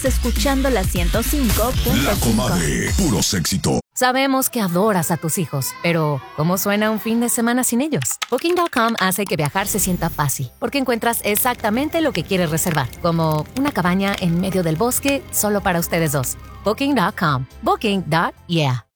escuchando la 105.5. La Comadre, puros éxito. Sabemos que adoras a tus hijos, pero ¿cómo suena un fin de semana sin ellos? Booking.com hace que viajar se sienta fácil, porque encuentras exactamente lo que quieres reservar, como una cabaña en medio del bosque solo para ustedes dos. Booking.com. Booking.yeah.